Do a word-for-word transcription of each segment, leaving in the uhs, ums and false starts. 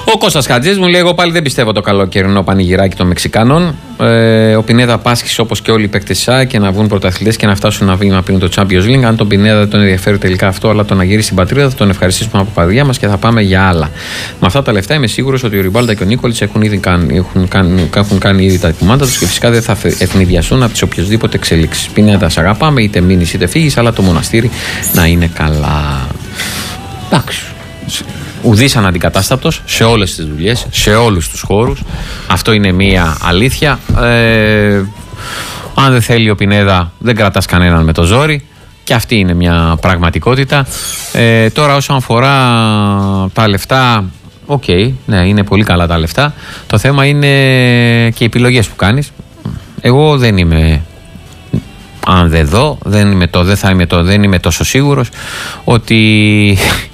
Ο Κώστας Χατζής μου λέει: εγώ πάλι δεν πιστεύω το καλοκαιρινό πανηγυράκι των Μεξικάνων. Ε, ο Πινέδα πάσχει όπως και όλοι οι παίκτες της ΑΕΚ και να βγουν πρωταθλητές και να φτάσουν ένα βήμα πριν το Champions League. Αν τον Πινέδα δεν τον ενδιαφέρει τελικά αυτό, αλλά το να γυρίσει στην πατρίδα, θα τον ευχαριστήσουμε από παδιά μας και θα πάμε για άλλα. Με αυτά τα λεφτά είμαι σίγουρος ότι ο Ριμπάλντα και ο Νίκολιτς έχουν, ήδη κάνει, έχουν, κάνει, έχουν κάνει ήδη τα κουμάντα τους και φυσικά δεν θα ευνηδιαστούν από τις οποιοσδήποτε εξελίξεις. Πινέδα, σ' αγαπάμε, είτε μείνεις είτε φύγεις, αλλά το μοναστήρι να είναι καλά. Εντάξει. Ουδής αναντικατάστατος σε όλες τις δουλειές, σε όλους τους χώρους. Αυτό είναι μία αλήθεια. Ε, αν δεν θέλει ο Πινέδα, δεν κρατάς κανέναν με το ζόρι. Και αυτή είναι μια πραγματικότητα. Ε, τώρα όσον αφορά τα λεφτά, οκ, okay, ναι, είναι πολύ καλά τα λεφτά. Το θέμα είναι και οι επιλογές που κάνεις. Εγώ δεν είμαι... Αν δεν δω, δεν είμαι, το, δεν θα είμαι, το, δεν είμαι τόσο σίγουρος ότι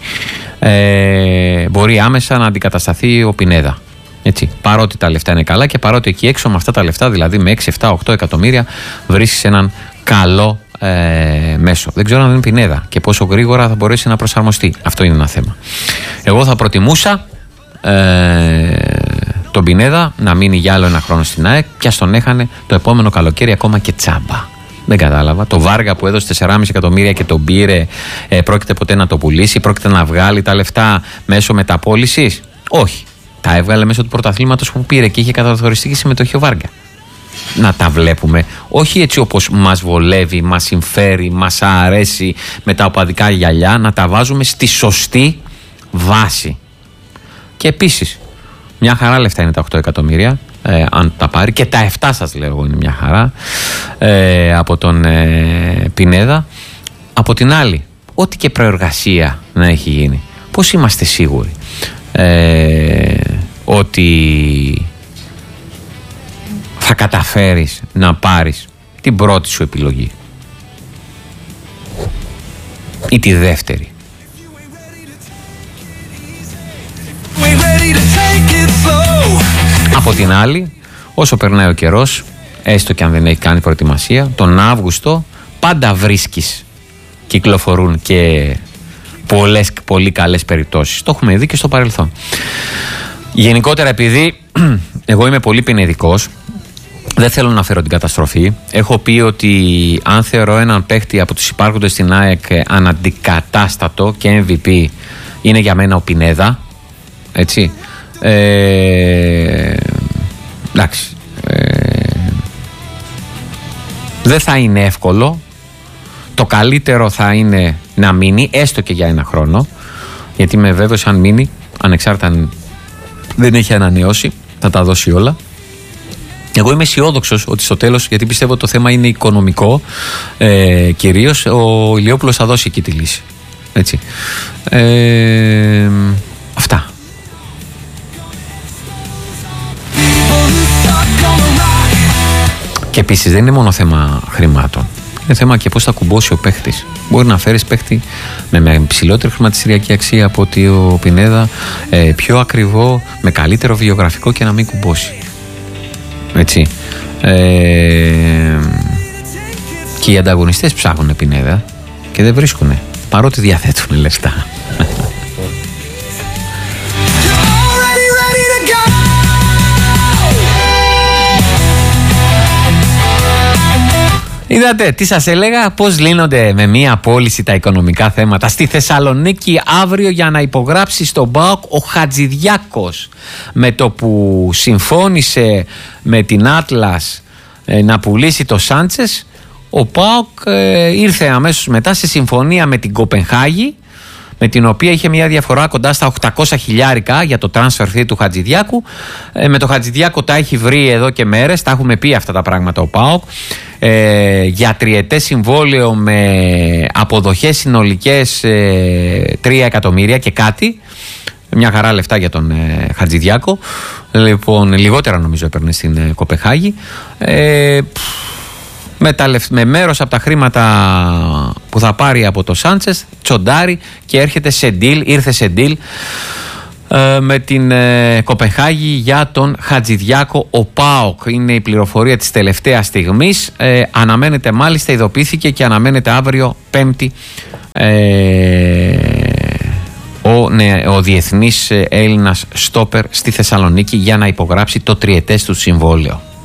ε, μπορεί άμεσα να αντικατασταθεί ο Πινέδα. Έτσι, παρότι τα λεφτά είναι καλά και παρότι εκεί έξω με αυτά τα λεφτά, δηλαδή με έξι, επτά, οκτώ εκατομμύρια, βρίσκεις έναν καλό ε, μέσο. Δεν ξέρω αν είναι Πινέδα και πόσο γρήγορα θα μπορέσει να προσαρμοστεί. Αυτό είναι ένα θέμα. Εγώ θα προτιμούσα ε, τον Πινέδα να μείνει για άλλο ένα χρόνο στην ΑΕΚ και ας τον έχανε το επόμενο καλοκαίρι ακόμα και τσάμπα. Δεν κατάλαβα. Το Βάργα που έδωσε τέσσερα κόμμα πέντε εκατομμύρια και τον πήρε, ε, πρόκειται ποτέ να το πουλήσει, πρόκειται να βγάλει τα λεφτά μέσω μεταπώλησης? Όχι. Τα έβγαλε μέσω του πρωταθλήματος που πήρε και είχε καθοριστική συμμετοχή ο Βάργα. Να τα βλέπουμε. Όχι έτσι όπως μας βολεύει, μας συμφέρει, μας αρέσει με τα οπαδικά γυαλιά, να τα βάζουμε στη σωστή βάση. Και επίσης, μια χαρά λεφτά είναι τα οκτώ εκατομμύρια. Ε, αν τα πάρει και τα επτά σας λέω εγώ είναι μια χαρά ε, από τον ε, Πινέδα. Από την άλλη, ό,τι και προεργασία να έχει γίνει, πώς είμαστε σίγουροι ε, ότι θα καταφέρεις να πάρεις την πρώτη σου επιλογή ή τη δεύτερη? Από την άλλη, όσο περνάει ο καιρός, έστω και αν δεν έχει κάνει προετοιμασία, τον Αύγουστο πάντα βρίσκεις, κυκλοφορούν και πολλές πολύ καλές περιπτώσεις. Το έχουμε δει και στο παρελθόν. Γενικότερα, επειδή εγώ είμαι πολύ πινεδικός, δεν θέλω να φέρω την καταστροφή. Έχω πει ότι αν θεωρώ έναν παίχτη από τους υπάρχοντες στην ΑΕΚ αναντικατάστατο και εμ βι πι, είναι για μένα ο Πινέδα. Έτσι. Ε, εντάξει. Ε, δεν θα είναι εύκολο. Το καλύτερο θα είναι να μείνει, έστω και για ένα χρόνο. Γιατί είμαι βέβαιος αν μείνει, ανεξάρτητα αν δεν έχει ανανεώσει, θα τα δώσει όλα. Εγώ είμαι αισιόδοξος ότι στο τέλος, γιατί πιστεύω ότι το θέμα είναι οικονομικό ε, κυρίως, ο Ηλιόπουλος θα δώσει εκεί τη λύση. Έτσι. Ε, αυτά. Και επίσης δεν είναι μόνο θέμα χρημάτων. Είναι θέμα και πώς θα κουμπώσει ο παίχτης. Μπορεί να φέρεις παίχτη με ψηλότερη χρηματιστηριακή αξία από ότι ο Πινέδα, ε, πιο ακριβό, με καλύτερο βιογραφικό και να μην κουμπώσει. Έτσι. Ε, και οι ανταγωνιστές ψάχνουν Πινέδα και δεν βρίσκουν, παρότι διαθέτουν λεφτά. Είδατε τι σας έλεγα, πώς λύνονται με μία πώληση τα οικονομικά θέματα. Στη Θεσσαλονίκη αύριο για να υπογράψει στον ΠΑΟΚ ο Χατζηδιάκος, με το που συμφώνησε με την Άτλας ε, να πουλήσει το Σάντσες, ο ΠΑΟΚ ε, ήρθε αμέσως μετά σε συμφωνία με την Κοπενχάγη, με την οποία είχε μια διαφορά κοντά στα οκτακόσια χιλιάρικα για το transfer fee του Χατζηδιάκου. Ε, με το Χατζηδιάκο τα έχει βρει εδώ και μέρες, τα έχουμε πει αυτά τα πράγματα ο ΠΑΟΚ, ε, για τριετές συμβόλαιο με αποδοχές συνολικές ε, τρία εκατομμύρια και κάτι. Μια χαρά λεφτά για τον ε, Χατζηδιάκο. Λοιπόν, λιγότερα νομίζω έπαιρνε στην ε, Κοπενχάγη. Ε, Με, τα, με μέρος από τα χρήματα που θα πάρει από το Σάντσες, τσοντάρει και έρχεται σε deal, ήρθε σε deal ε, με την ε, Κοπενχάγη για τον Χατζηδιάκο. Ο ΠΑΟΚ είναι η πληροφορία της τελευταίας στιγμής. Ε, αναμένεται, μάλιστα ειδοποιήθηκε και αναμένεται αύριο Πέμπτη ε, ο, ναι, ο διεθνής Έλληνας στόπερ στη Θεσσαλονίκη για να υπογράψει το τριετές του συμβόλαιο.